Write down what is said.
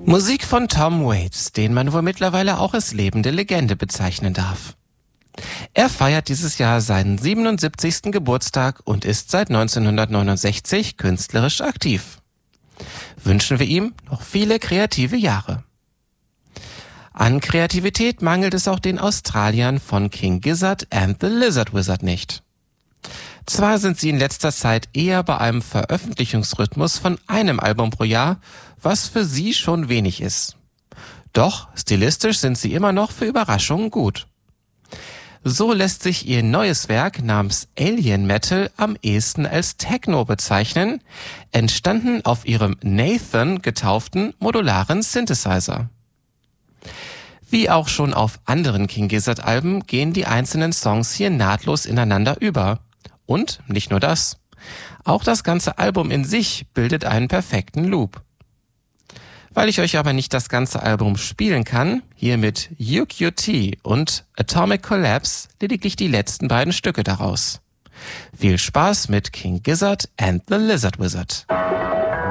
Musik von Tom Waits, den man wohl mittlerweile auch als lebende Legende bezeichnen darf. Er feiert dieses Jahr seinen 77. Geburtstag und ist seit 1969 künstlerisch aktiv. Wünschen wir ihm noch viele kreative Jahre. An Kreativität mangelt es auch den Australiern von King Gizzard and the Lizard Wizard nicht. Zwar sind sie in letzter Zeit eher bei einem Veröffentlichungsrhythmus von einem Album pro Jahr, was für sie schon wenig ist. Doch stilistisch sind sie immer noch für Überraschungen gut. So lässt sich ihr neues Werk namens Alien Metal am ehesten als Techno bezeichnen, entstanden auf ihrem Nathan getauften modularen Synthesizer. Wie auch schon auf anderen King Gizzard Alben gehen die einzelnen Songs hier nahtlos ineinander über. Und nicht nur das. Auch das ganze Album in sich bildet einen perfekten Loop. Weil ich euch aber nicht das ganze Album spielen kann, hier mit UQT und Atomic Collapse lediglich die letzten beiden Stücke daraus. Viel Spaß mit King Gizzard and the Lizard Wizard.